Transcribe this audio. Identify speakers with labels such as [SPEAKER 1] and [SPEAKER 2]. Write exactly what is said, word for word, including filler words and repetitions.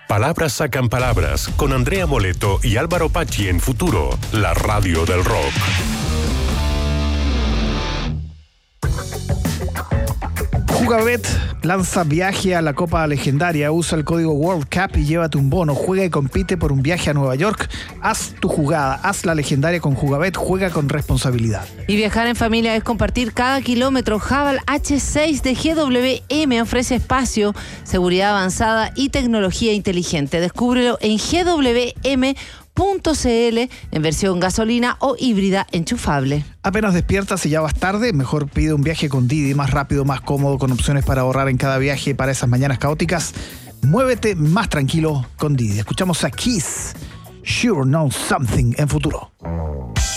[SPEAKER 1] Palabras sacan palabras con Andrea Moleto y Álvaro Pachi en Futuro, la radio del rock.
[SPEAKER 2] Jugabet lanza viaje a la Copa Legendaria. Usa el código World Cup y llévate un bono. Juega y compite por un viaje a Nueva York. Haz tu jugada, haz la legendaria con Jugabet. Juega con responsabilidad.
[SPEAKER 3] Y viajar en familia es compartir cada kilómetro. Haval H seis de G W M ofrece espacio, seguridad avanzada y tecnología inteligente. Descúbrelo en G W M punto C L en versión gasolina o híbrida enchufable.
[SPEAKER 2] Apenas despiertas y ya vas tarde, mejor pide un viaje con Didi, más rápido, más cómodo, con opciones para ahorrar en cada viaje para esas mañanas caóticas. Muévete más tranquilo con Didi. Escuchamos a Kiss, Sure Know Something en Futuro.